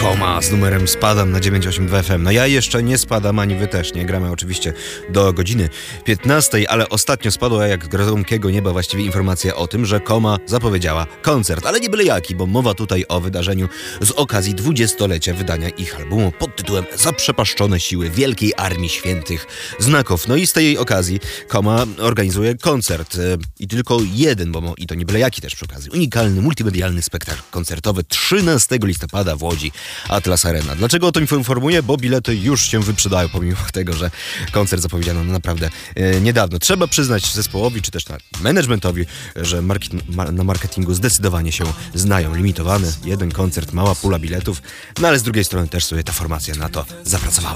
Koma z numerem Spadam na 982 FM. No ja jeszcze nie spadam, ani wy też nie. Gramy oczywiście do godziny 15, ale ostatnio spadła jak z gromkiego nieba właściwie informacja o tym, że Koma zapowiedziała koncert, ale nie byle jaki, bo mowa tutaj o wydarzeniu z okazji 20-lecia wydania ich albumu pod tytułem Zaprzepaszczone siły Wielkiej Armii Świętych Znaków. No i z tej okazji Koma organizuje koncert i tylko jeden, bo i to nie byle jaki też przy okazji. Unikalny, multimedialny spektakl koncertowy 13 listopada w Łodzi, Atlas Arena. Dlaczego o tym informuję? Bo bilety już się wyprzedają, pomimo tego, że koncert zapowiedziano naprawdę niedawno. Trzeba przyznać zespołowi, czy też managementowi, że na marketingu zdecydowanie się znają. Limitowany, jeden koncert, mała pula biletów, no ale z drugiej strony też sobie ta formacja na to zapracowała.